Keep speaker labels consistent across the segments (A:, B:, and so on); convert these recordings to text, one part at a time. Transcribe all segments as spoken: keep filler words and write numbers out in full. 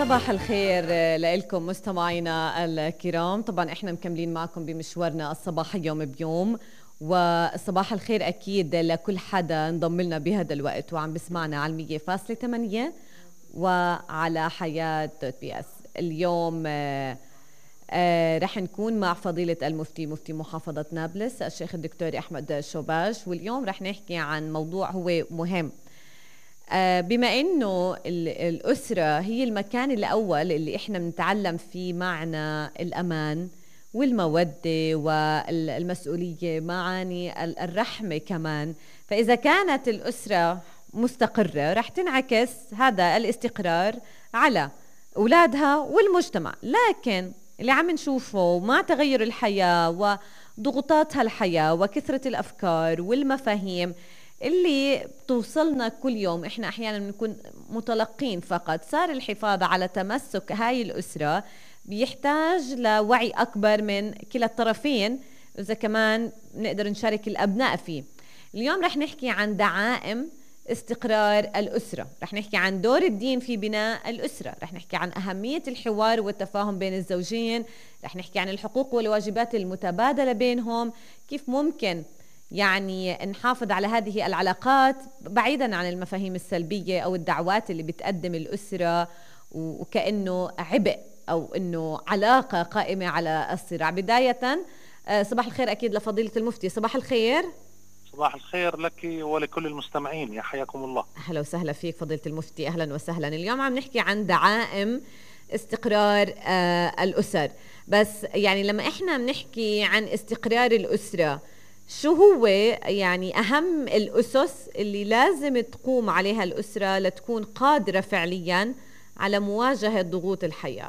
A: صباح الخير لكم مستمعينا الكرام. طبعا احنا مكملين معكم بمشوارنا الصباحي يوم بيوم، وصباح الخير اكيد لكل حدا انضم لنا بهذا الوقت وعم بسمعنا على المية فاصلة ثمانية وعلى حياة دوت بي اس. اليوم آه آه رح نكون مع فضيلة المفتي مفتي محافظة نابلس الشيخ الدكتور أحمد شوباش، واليوم رح نحكي عن موضوع هو مهم. آه بما انه الأسرة هي المكان الأول اللي احنا بنتعلم فيه معنى الأمان والمودة والمسؤولية، معاني الرحمة كمان. فإذا كانت الأسرة مستقرة رح تنعكس هذا الاستقرار على أولادها والمجتمع. لكن اللي عم نشوفه مع تغير الحياة وضغوطات هالحياة وكثرة الأفكار والمفاهيم اللي بتوصلنا كل يوم، احنا احيانا بنكون متلقين فقط. صار الحفاظ على تمسك هاي الأسرة بيحتاج لوعي أكبر من كلا الطرفين، إذا كمان نقدر نشارك الأبناء فيه. اليوم رح نحكي عن دعائم استقرار الأسرة، رح نحكي عن دور الدين في بناء الأسرة، رح نحكي عن أهمية الحوار والتفاهم بين الزوجين، رح نحكي عن الحقوق والواجبات المتبادلة بينهم، كيف ممكن يعني نحافظ على هذه العلاقات بعيدا عن المفاهيم السلبية أو الدعوات اللي بتقدم الأسرة وكأنه عبء أو أنه علاقة قائمة على الصراع. بداية صباح الخير أكيد لفضيلة المفتي. صباح الخير.
B: صباح الخير لك ولكل المستمعين، يا حياكم الله.
A: أهلا وسهلا فيك فضيلة المفتي، أهلا وسهلا. اليوم عم نحكي عن دعائم استقرار آه الأسر، بس يعني لما إحنا بنحكي عن استقرار الأسرة، شو هو يعني أهم الأسس اللي لازم تقوم عليها الأسرة لتكون قادرة فعليا على مواجهة ضغوط الحياة؟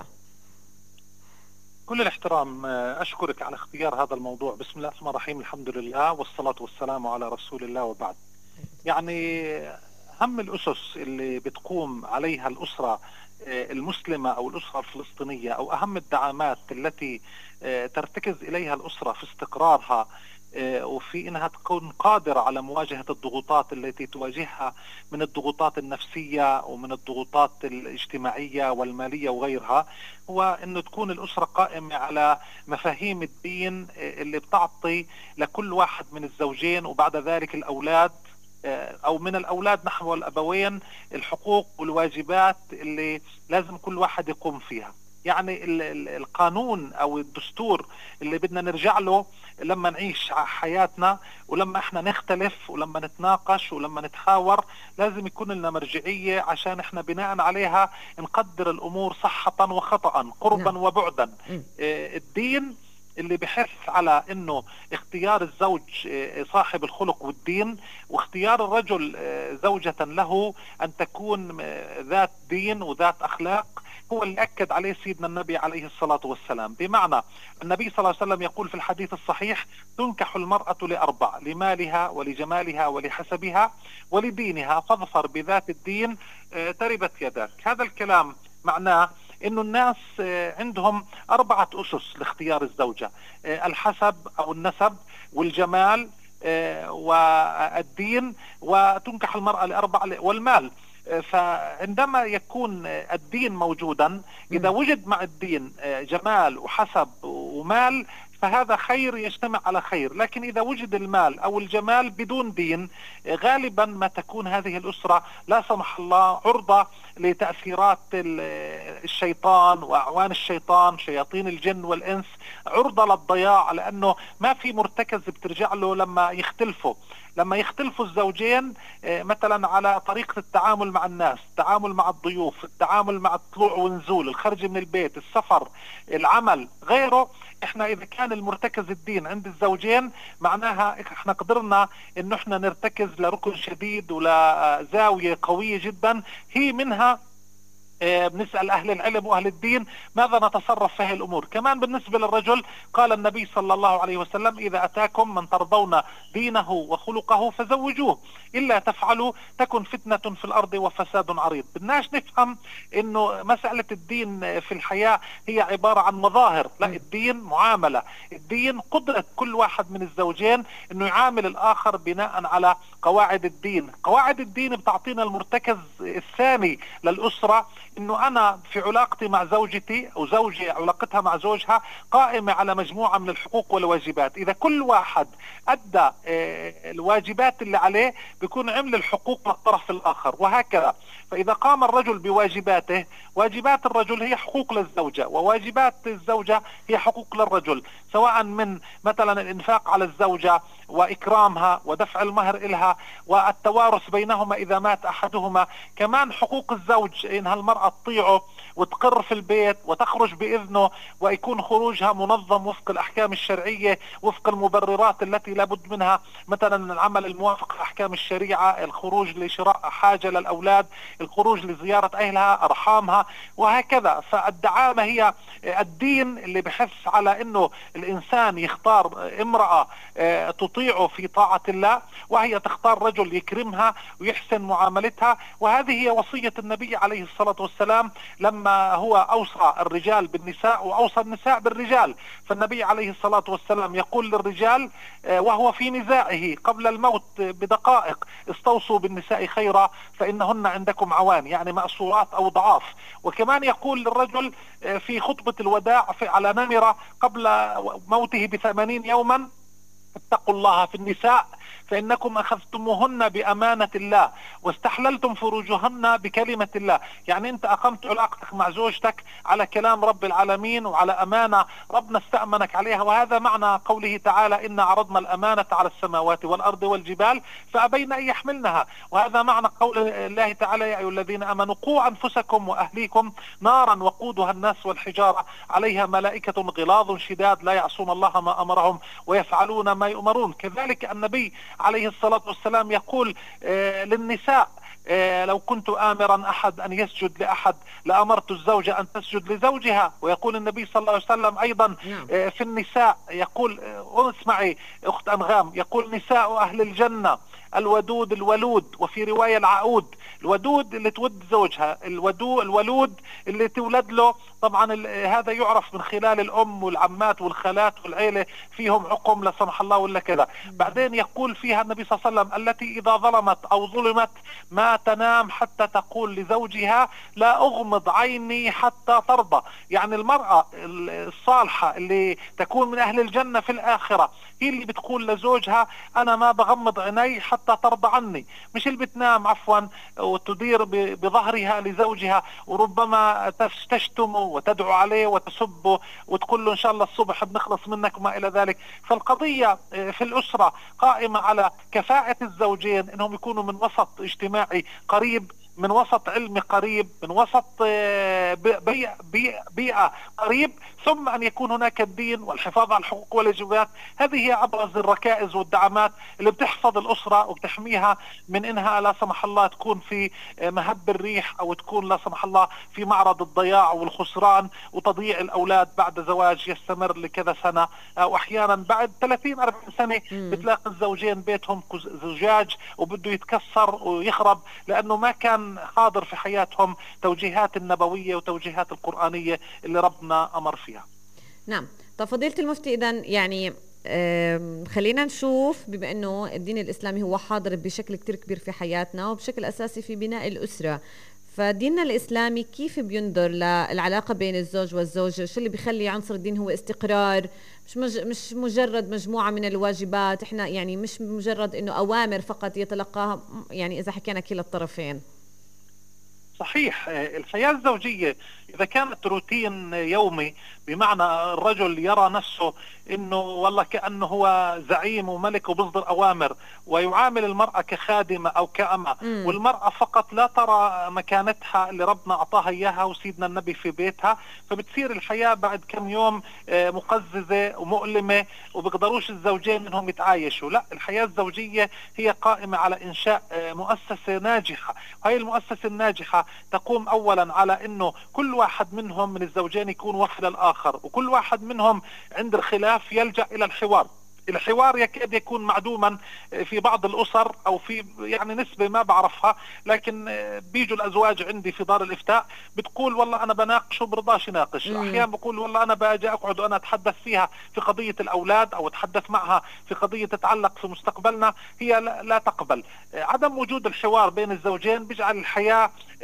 B: كل الاحترام، أشكرك على اختيار هذا الموضوع. بسم الله الرحمن الرحيم، الحمد لله والصلاة والسلام على رسول الله وبعد. يعني أهم الأسس اللي بتقوم عليها الأسرة المسلمة أو الأسرة الفلسطينية، أو أهم الدعامات التي ترتكز إليها الأسرة في استقرارها وفي إنها تكون قادرة على مواجهة الضغوطات التي تواجهها من الضغوطات النفسية ومن الضغوطات الاجتماعية والمالية وغيرها، هو أنه تكون الأسرة قائمة على مفاهيم الدين اللي بتعطي لكل واحد من الزوجين وبعد ذلك الأولاد أو من الأولاد نحو الأبوين الحقوق والواجبات اللي لازم كل واحد يقوم فيها. يعني القانون أو الدستور اللي بدنا نرجع له لما نعيش حياتنا ولما احنا نختلف ولما نتناقش ولما نتحاور، لازم يكون لنا مرجعية عشان احنا بناء عليها نقدر الأمور صحة وخطأ، قربا نعم. وبعدا. اه الدين اللي بحث على انه اختيار الزوج صاحب الخلق والدين، واختيار الرجل زوجة له ان تكون ذات دين وذات اخلاق، هو اللي أكد عليه سيدنا النبي عليه الصلاة والسلام. بمعنى النبي صلى الله عليه وسلم يقول في الحديث الصحيح: تنكح المرأة لأربع: لمالها ولجمالها ولحسبها ولدينها، فاظفر بذات الدين تربت يداك. هذا الكلام معناه إنه الناس عندهم أربعة أسس لاختيار الزوجة: الحسب أو النسب والجمال والدين، وتنكح المرأة لأربع، والمال. فعندما يكون الدين موجودا، إذا وجد مع الدين جمال وحسب ومال فهذا خير يجتمع على خير. لكن إذا وجد المال أو الجمال بدون دين، غالبا ما تكون هذه الأسرة لا سمح الله عرضة لتأثيرات الشيطان وأعوان الشيطان، شياطين الجن والإنس، عرضة للضياع، لأنه ما في مرتكز بترجع له لما يختلفوا لما يختلفوا الزوجين مثلا على طريقة التعامل مع الناس، التعامل مع الضيوف، التعامل مع الطلوع والنزول، الخرج من البيت، السفر، العمل، غيره. احنا اذا كان المرتكز الدين عند الزوجين، معناها احنا قدرنا انه احنا نرتكز لركن شديد ولزاوية قوية جدا، هي منها بنسأل أهل العلم وأهل الدين ماذا نتصرف في هذه الأمور. كمان بالنسبة للرجل قال النبي صلى الله عليه وسلم: إذا أتاكم من ترضون دينه وخلقه فزوجوه، إلا تفعلوا تكن فتنة في الأرض وفساد عريض. بدناش نفهم إنه مسألة الدين في الحياة هي عبارة عن مظاهر، لا، الدين معاملة، الدين قدرة كل واحد من الزوجين إنه يعامل الآخر بناء على قواعد الدين. قواعد الدين بتعطينا المرتكز الثاني للأسرة انه انا في علاقتي مع زوجتي او زوجي علاقتها مع زوجها قائمة على مجموعة من الحقوق والواجبات. اذا كل واحد ادى الواجبات اللي عليه بيكون عمل الحقوق للطرف الاخر، وهكذا. فاذا قام الرجل بواجباته، واجبات الرجل هي حقوق للزوجة، وواجبات الزوجة هي حقوق للرجل، سواء من مثلا الانفاق على الزوجة واكرامها ودفع المهر إلها والتوارث بينهما اذا مات احدهما. كمان حقوق الزوج انها المرأة تطيعه وتقر في البيت وتخرج بإذنه، ويكون خروجها منظم وفق الأحكام الشرعية، وفق المبررات التي لابد منها، مثلا العمل الموافق لأحكام الشريعة، الخروج لشراء حاجة للأولاد، الخروج لزيارة أهلها أرحامها، وهكذا. فالدعامة هي الدين اللي بحث على أنه الإنسان يختار امرأة تطيعه في طاعة الله، وهي تختار رجل يكرمها ويحسن معاملتها. وهذه هي وصية النبي عليه الصلاة والسلام لما هو أوصى الرجال بالنساء وأوصى النساء بالرجال. فالنبي عليه الصلاة والسلام يقول للرجال وهو في نزاعه قبل الموت بدقائق: استوصوا بالنساء خيرا فإنهن عندكم عوان، يعني مأسورات أو ضعاف. وكمان يقول للرجل في خطبة الوداع في على نمرة قبل موته بثمانين يوما: اتقوا الله في النساء فإنكم أخذتموهن بأمانة الله واستحللتم فروجهن بكلمة الله. يعني أنت أقمت علاقتك مع زوجتك على كلام رب العالمين وعلى أمانة ربنا استأمنك عليها. وهذا معنى قوله تعالى: إن عرضنا الأمانة على السماوات والأرض والجبال فأبين أن يحملنها. وهذا معنى قول الله تعالى: يا أيها الذين آمنوا قوا أنفسكم وأهليكم نارا وقودها الناس والحجارة عليها ملائكة غلاظ شداد لا يعصون الله ما أمرهم ويفعلون ما يؤمرون. كذلك النبي عليه الصلاة والسلام يقول آه للنساء: آه لو كنت آمرا أحد أن يسجد لأحد لأمرت الزوجة أن تسجد لزوجها. ويقول النبي صلى الله عليه وسلم أيضا آه في النساء يقول آه اسمعي أخت أنغام، يقول: نساء أهل الجنة الودود الولود، وفي رواية العقود. الودود اللي تود زوجها، الودود الولود اللي تولد له. طبعا هذا يعرف من خلال الأم والعمات والخالات والعيلة فيهم عقم لا سمح الله ولا كذا. بعدين يقول فيها النبي صلى الله عليه وسلم: التي إذا ظلمت أو ظلمت ما تنام حتى تقول لزوجها لا أغمض عيني حتى ترضى. يعني المرأة الصالحة اللي تكون من أهل الجنة في الآخرة هي اللي بتقول لزوجها: أنا ما بغمض عيني حتى ترضى عني. مش اللي بتنام عفوا وتدير بظهرها لزوجها وربما تشتمه وتدعو عليه وتسبه وتقول له إن شاء الله الصبح بنخلص منك وما إلى ذلك. فالقضية في الأسرة قائمة على كفاءة الزوجين إنهم يكونوا من وسط اجتماعي قريب، من وسط علمي قريب، من وسط بيئة, بيئة قريب، ثم أن يكون هناك الدين والحفاظ على الحقوق والواجبات. هذه هي أبرز الركائز والدعامات اللي بتحفظ الأسرة وبتحميها من إنها لا سمح الله تكون في مهب الريح أو تكون لا سمح الله في معرض الضياع والخسران وتضييع الأولاد بعد زواج يستمر لكذا سنة، أو أحيانا بعد ثلاثين أربعين سنة بتلاقي الزوجين بيتهم زجاج وبده يتكسر ويخرب لأنه ما كان حاضر في حياتهم توجيهات النبوية وتوجيهات القرآنية اللي ربنا أمر فيها.
A: نعم. طب فضيلة المفتي، إذن يعني خلينا نشوف، بما أنه الدين الإسلامي هو حاضر بشكل كتير كبير في حياتنا وبشكل أساسي في بناء الأسرة، فديننا الإسلامي كيف بينظر للعلاقة بين الزوج والزوجة؟ شو اللي بيخلي عنصر الدين هو استقرار، مش مج... مش مجرد مجموعة من الواجبات، احنا يعني مش مجرد انه اوامر فقط يتلقاها يعني اذا حكينا كلا الطرفين.
B: صحيح. الحياة الزوجية إذا كانت روتين يومي، بمعنى الرجل يرى نفسه إنه والله كأنه هو زعيم وملك وبصدر أوامر، ويعامل المرأة كخادمة أو كأمة، م. والمرأة فقط لا ترى مكانتها اللي ربنا أعطاها إياها وسيدنا النبي في بيتها، فبتصير الحياة بعد كم يوم مقززة ومؤلمة وبيقدروش الزوجين إنهم يتعايشوا. لا، الحياة الزوجية هي قائمة على إنشاء مؤسسة ناجحة، وهي المؤسسة الناجحة تقوم أولا على إنه كل واحد منهم من الزوجين يكون وفد الآخر، وكل واحد منهم عند الخلاف يلجأ إلى الحوار. الحوار يكاد يكون معدوما في بعض الأسر أو في يعني نسبة ما بعرفها، لكن بيجوا الأزواج عندي في دار الإفتاء بتقول والله أنا بناقش وبرضاش يناقش، أحيانا بقول والله أنا باجي أقعد وأنا أتحدث فيها في قضية الأولاد أو أتحدث معها في قضية تتعلق في مستقبلنا، هي لا تقبل. عدم وجود الحوار بين الزوجين بيجعل الحياة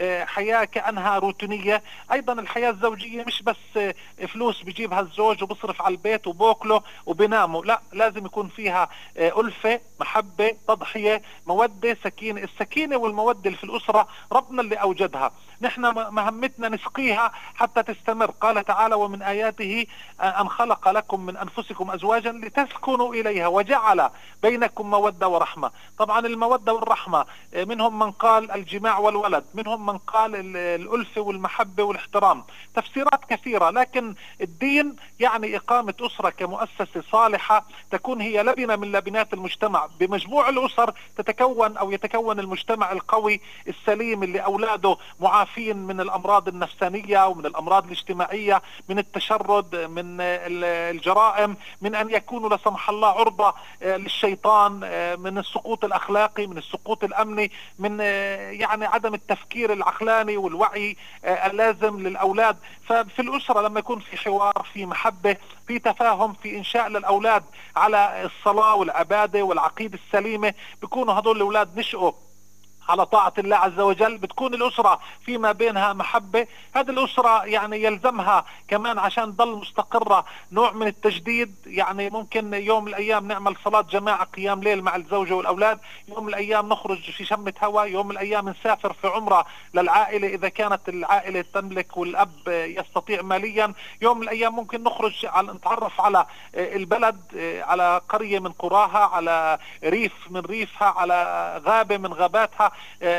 B: حياة كأنها روتينية. أيضا الحياة الزوجية مش بس فلوس بيجيبها الزوج وبصرف على البيت وبوكله وبنامه، لا، لازم يكون فيها ألفة، محبة، تضحية، مودة، سكينة. السكينة والمودة اللي في الأسرة ربنا اللي أوجدها، نحن مهمتنا نسقيها حتى تستمر. قال تعالى: ومن آياته أن خلق لكم من أنفسكم أزواجا لتسكنوا إليها وجعل بينكم مودة ورحمة. طبعا المودة والرحمة منهم من قال الجماع والولد، منهم من قال الألفة والمحبة والاحترام، تفسيرات كثيرة. لكن الدين يعني إقامة أسرة كمؤسسة صالحة تكون هي لبنة من لبنات المجتمع. بمجموع الأسر تتكون أو يتكون المجتمع القوي السليم اللي أولاده معافين من الأمراض النفسانية ومن الأمراض الاجتماعية، من التشرد، من الجرائم، من أن يكونوا لا سمح الله عرضة للشيطان، من السقوط الأخلاقي، من السقوط الأمني، من يعني عدم التفكير العقلاني والوعي اللازم للأولاد. ففي الأسرة لما يكون في حوار، في محبة، في تفاهم، في إنشاء للأولاد على الصلاة والعبادة والعقيدة السليمة، بيكونوا هذول الأولاد نشأوا على طاعة الله عز وجل، بتكون الأسرة فيما بينها محبة. هذه الأسرة يعني يلزمها كمان عشان تضل مستقرة نوع من التجديد. يعني ممكن يوم من الأيام نعمل صلاة جماعة قيام ليل مع الزوجة والأولاد، يوم من الأيام نخرج في شمة هواء، يوم من الأيام نسافر في عمرة للعائلة إذا كانت العائلة تملك والأب يستطيع ماليا، يوم من الأيام ممكن نخرج على نتعرف على البلد، على قرية من قراها، على ريف من ريفها، على غابة من غاباتها،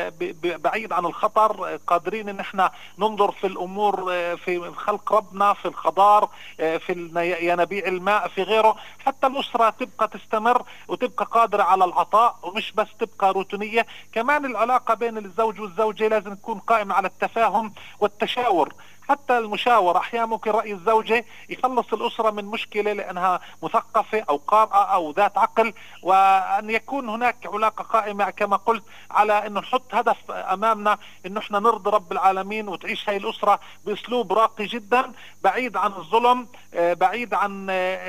B: بعيد عن الخطر، قادرين ان احنا ننظر في الامور في خلق ربنا، في الخضار، في ينابيع الماء، في غيره، حتى الاسرة تبقى تستمر وتبقى قادرة على العطاء ومش بس تبقى روتينية. كمان العلاقة بين الزوج والزوجة لازم تكون قائمة على التفاهم والتشاور. حتى المشاورة أحيانا ممكن رأي الزوجة يخلص الأسرة من مشكلة لأنها مثقفة أو قارئة أو ذات عقل، وأن يكون هناك علاقة قائمة كما قلت على أن نحط هدف أمامنا أن احنا نرضي رب العالمين، وتعيش هاي الأسرة بأسلوب راقي جدا، بعيد عن الظلم، بعيد عن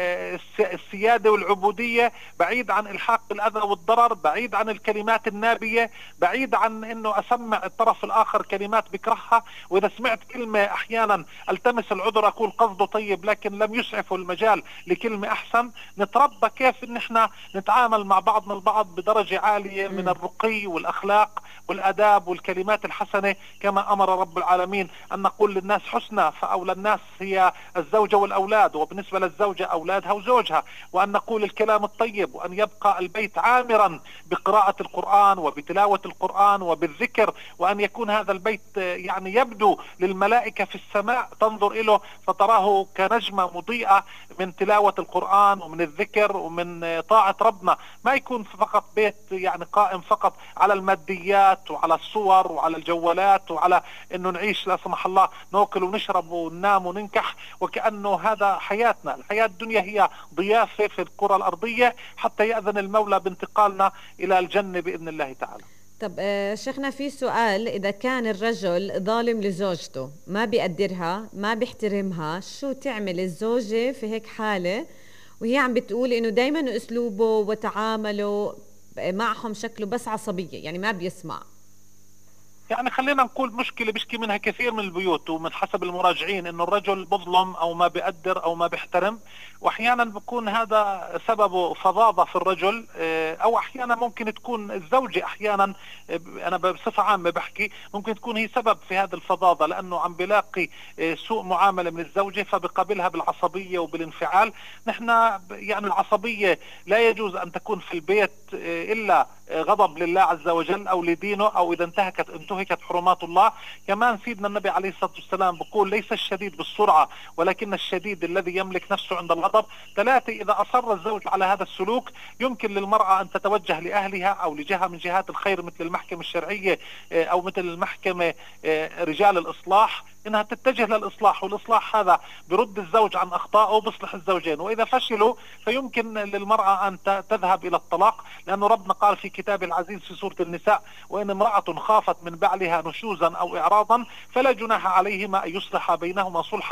B: السيادة والعبودية، بعيد عن إلحاق الأذى والضرر، بعيد عن الكلمات النابية، بعيد عن أنه أسمع الطرف الآخر كلمات بكرهها. وإذا سمعت كلمة أحيانا التمس العذر، أقول قصده طيب لكن لم يسعفه المجال لكلمة أحسن. نتربى كيف إن احنا نتعامل مع بعضنا البعض بدرجة عالية من الرقي والأخلاق والأداب والكلمات الحسنة، كما أمر رب العالمين أن نقول للناس حسنى، فأولى الناس هي الزوجة والأولاد، وبالنسبة للزوجة أولادها وزوجها، وأن نقول الكلام الطيب، وأن يبقى البيت عامرا بقراءة القرآن وبتلاوة القرآن وبالذكر، وأن يكون هذا البيت يعني يبدو للملائكة في السماء تنظر إله فتراه كنجمة مضيئة من تلاوة القرآن ومن الذكر ومن طاعة ربنا. ما يكون فقط بيت يعني قائم فقط على الماديات وعلى الصور وعلى الجوالات وعلى انه نعيش لا سمح الله ناكل ونشرب وننام وننكح، وكأنه هذا حياتنا. الحياة الدنيا هي ضيافة في الكرة الأرضية حتى يأذن المولى بانتقالنا إلى الجنة بإذن الله تعالى.
A: طب شيخنا في سؤال، إذا كان الرجل ظالم لزوجته، ما بيقدرها، ما بيحترمها، شو تعمل الزوجة في هيك حالة وهي عم بتقول إنه دايما أسلوبه وتعامله معهم شكله بس عصبية، يعني ما بيسمع؟
B: يعني خلينا نقول مشكلة بيشكي منها كثير من البيوت ومن حسب المراجعين، انه الرجل بظلم او ما بيقدر او ما بيحترم، واحيانا بيكون هذا سببه فظاظة في الرجل، او احيانا ممكن تكون الزوجة، احيانا انا بصفة عامة بحكي ممكن تكون هي سبب في هذه الفظاظة، لانه عم بلاقي سوء معاملة من الزوجة فبقابلها بالعصبية وبالانفعال. نحن يعني العصبية لا يجوز ان تكون في البيت الا غضب لله عز وجل او لدينه، او اذا انتهكت انتهكت حرمات الله. كمان سيدنا النبي عليه الصلاة والسلام بقول ليس الشديد بالسرعة ولكن الشديد الذي يملك نفسه عند الغضب. ثلاثة، إذا أصر الزوج على هذا السلوك يمكن للمرأة أن تتوجه لأهلها أو لجهة من جهات الخير مثل المحكمة الشرعية أو مثل المحكمة رجال الإصلاح، انها تتجه للإصلاح، والإصلاح هذا برد الزوج عن أخطائه بيصلح الزوجين. وإذا فشلوا فيمكن للمرأة أن تذهب إلى الطلاق، لأنه ربنا قال في كتاب العزيز في سورة النساء: وإن امرأة خافت من بعلها نشوزا أو إعراضا فلا جناح عليهما أن يصلح بينهما صلحا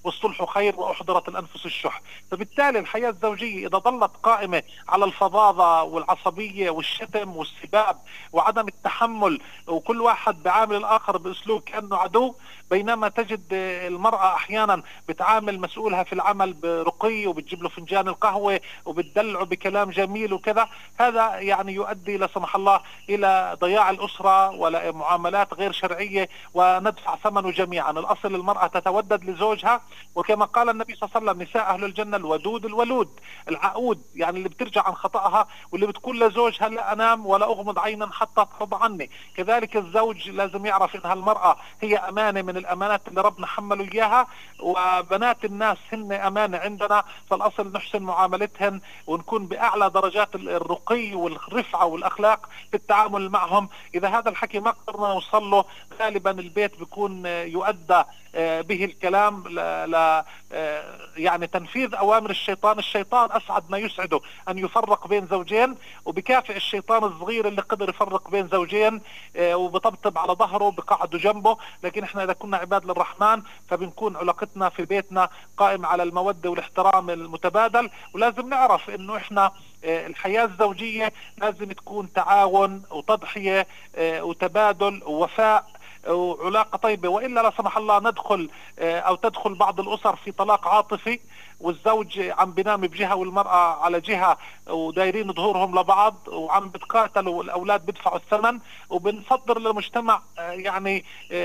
B: والصلح خير وأحضرت الأنفس الشح. فبالتالي الحياة الزوجية إذا ظلت قائمة على الفظاظة والعصبية والشتم والسباب وعدم التحمل، وكل واحد بعامل الآخر بأسلوب كأنه عدو، بينما تجد المرأة أحيانا بتعامل مسؤولها في العمل برقي وبتجيب له فنجان القهوة وبتدلعه بكلام جميل وكذا، هذا يعني يؤدي لا سمح الله إلى ضياع الأسرة ولا معاملات غير شرعية وندفع ثمنه جميعا. الأصل المرأة تتودد لزوجها، وكما قال النبي صلى الله عليه وسلم: نساء أهل الجنة الودود الولود العقود، يعني اللي بترجع عن خطأها واللي بتقول لزوجها لا أنام ولا أغمض عينا حتى ترضى عني. كذلك الزوج لازم يعرف إنها المرأة هي أمانة من الأمانات اللي ربنا حمله إياها، وبنات الناس هن أمانة عندنا، فالأصل نحسن معاملتهن ونكون بأعلى درجات الرقي والرفعة والأخلاق في التعامل معهم. إذا هذا الحكي ما قدرنا نوصل له، غالبا البيت بيكون يؤدى به الكلام ل يعني تنفيذ أوامر الشيطان. الشيطان أسعد ما يسعده أن يفرق بين زوجين، وبكافئ الشيطان الصغير اللي قدر يفرق بين زوجين وبطبطب على ظهره بقعده جنبه. لكن احنا إذا كنا عباد للرحمن فبنكون علاقتنا في بيتنا قائمة على المودة والاحترام المتبادل. ولازم نعرف إنه احنا الحياة الزوجية لازم تكون تعاون وتضحية وتبادل ووفاء وعلاقة طيبة، وإلا لا سمح الله ندخل أو تدخل بعض الأسر في طلاق عاطفي، والزوج عم بينام بجهة والمرأة على جهة ودايرين ظهورهم لبعض وعم بتقاتلوا والأولاد بدفعوا الثمن، وبنصدر للمجتمع يعني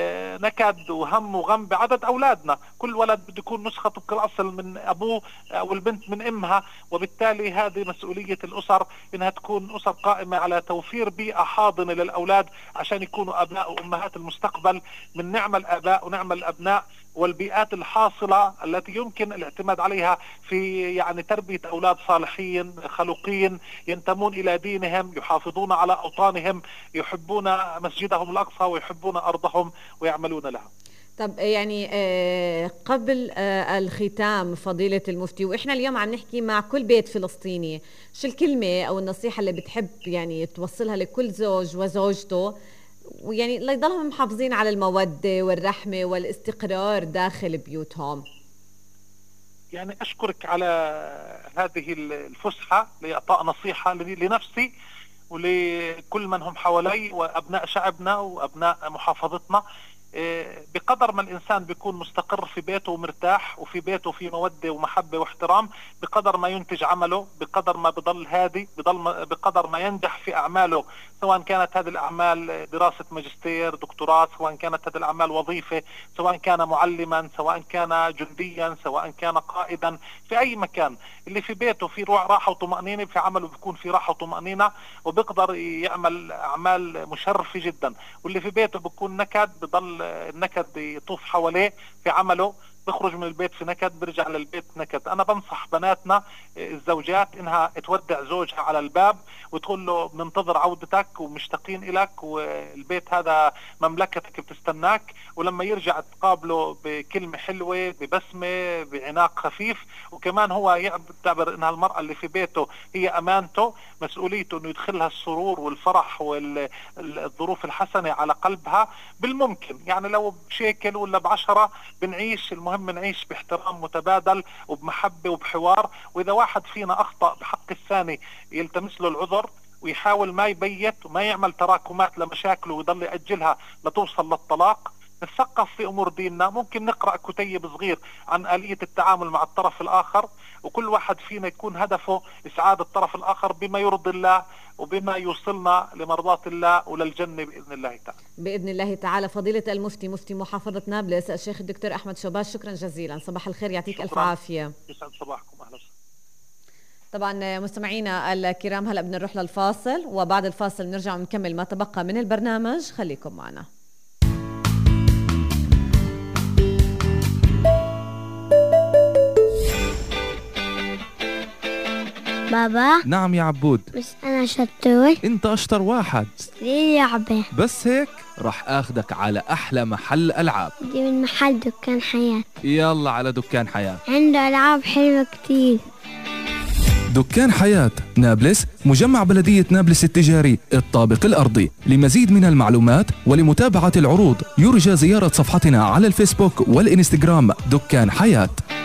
B: نكد وهم وغم بعدد أولادنا. كل ولد بده يكون نسخة طبق الأصل من أبوه والبنت من أمها، وبالتالي هذه مسؤولية الأسر إنها تكون أسر قائمة على توفير بيئة حاضنة للأولاد عشان يكونوا أبناء وأمهات المستقبل. من نعم الآباء ونعم الأبناء والبيئات الحاصلة التي يمكن الاعتماد عليها في يعني تربية أولاد صالحين خلوقين ينتمون إلى دينهم، يحافظون على أوطانهم، يحبون مسجدهم الأقصى ويحبون أرضهم ويعملون لها.
A: طب يعني قبل الختام فضيلة المفتي، وإحنا اليوم عم نحكي مع كل بيت فلسطيني، شو الكلمة أو النصيحة اللي بتحب يعني توصلها لكل زوج وزوجته، ويعني ليضلهم محافظين على المودة والرحمة والاستقرار داخل بيوتهم؟
B: يعني أشكرك على هذه الفسحة لإعطاء نصيحة لنفسي ولكل من هم حوالي وأبناء شعبنا وأبناء محافظتنا. بقدر ما الإنسان بيكون مستقر في بيته ومرتاح وفي بيته في مودة ومحبة واحترام، بقدر ما ينتج عمله، بقدر ما بضل هادي، بقدر ما ينجح في أعماله، سواء كانت هذه الأعمال دراسة ماجستير دكتوراه، سواء كانت هذه الأعمال وظيفة، سواء كان معلما، سواء كان جنديا، سواء كان قائدا، في أي مكان. اللي في بيته في راحة وطمأنينة، في عمله بيكون في راحة وطمأنينة وبيقدر يعمل أعمال مشرفة جدا. واللي في بيته بيكون نكد، بضل النكد يطوف حواليه في عمله، بخرج من البيت في نكد، برجع للبيت نكد. أنا بنصح بناتنا الزوجات إنها تودع زوجها على الباب وتقول له بننتظر عودتك ومشتاقين إلك والبيت هذا مملكتك بتستناك، ولما يرجع تقابله بكلمة حلوة ببسمة بعناق خفيف. وكمان هو يعتبر إنها المرأة اللي في بيته هي أمانته، مسؤوليته إنه يدخلها السرور والفرح والظروف الحسنة على قلبها بالممكن. يعني لو بشيكل ولا بعشرة بنعيش، المهم نعيش باحترام متبادل وبمحبة وبحوار. وإذا واحد فينا أخطأ بحق الثاني يلتمس له العذر ويحاول ما يبيت وما يعمل تراكمات لمشاكله ويضل يأجلها لتوصل للطلاق. نتثقف في أمور ديننا، ممكن نقرأ كتيب صغير عن آلية التعامل مع الطرف الآخر، وكل واحد فينا يكون هدفه إسعاد الطرف الآخر بما يرضي الله وبما يوصلنا لمرضاة الله وللجنة بإذن الله تعالى.
A: بإذن الله تعالى. فضيلة المفتي مفتي محافظة نابلس الشيخ الدكتور أحمد شوباش، شكرا جزيلا، صباح الخير، يعطيك ألف عافية.
B: يسعد صباحكم، أهلا وسهلا.
A: طبعا مستمعينا الكرام، هلأ بدنا نروح للفاصل، وبعد الفاصل نرجع ونكمل ما تبقى من البرنامج، خليكم معنا.
C: بابا.
D: نعم يا عبود.
C: بس أنا شطور.
D: أنت أشطر واحد.
C: ليه لعبة؟
D: بس هيك رح أخدك على أحلى محل ألعاب.
C: دي من محل دكان حياة.
D: يلا على دكان حياة،
C: عنده ألعاب حلوة كتير.
D: دكان حياة نابلس، مجمع بلدية نابلس التجاري الطابق الأرضي. لمزيد من المعلومات ولمتابعة العروض يرجى زيارة صفحتنا على الفيسبوك والإنستغرام دكان حياة.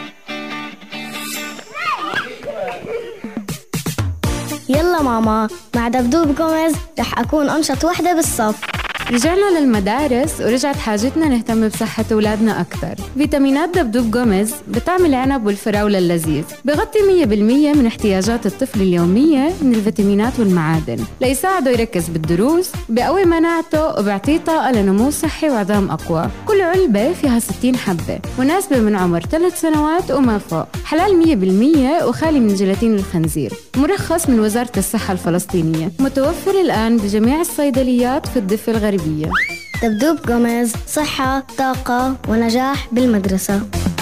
C: يلا ماما، مع دبدوب جوميز رح أكون أنشط وحدة بالصف.
E: رجعنا للمدارس ورجعت حاجتنا نهتم بصحة أولادنا أكثر. فيتامينات دبدوب جوميز بطعم العنب والفراولة اللذيذ، بغطي مية بالمية من احتياجات الطفل اليومية من الفيتامينات والمعادن، ليساعده يركز بالدروس، بقوي مناعته وبيعطيه طاقة لنمو صحي وعظام أقوى. كل علبة فيها ستين حبة، مناسبة من عمر ثلاث سنوات وما فوق، حلال مية بالمية وخالي من جيلاتين الخنزير، مرخص من وزارة الصحة الفلسطينية، متوفر الآن بجميع الصيدليات في الضفة الغربية.
C: دبدوب جوميز، صحة، طاقة ونجاح بالمدرسة.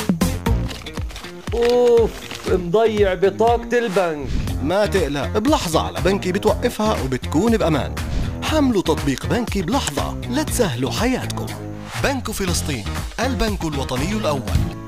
F: أوف، مضيع بطاقة البنك.
G: ما تقلق، بلحظة على بنكي بتوقفها وبتكون بأمان. حملوا تطبيق بنكي بلحظة لتسهلوا حياتكم. بنك فلسطين، البنك الوطني الأول.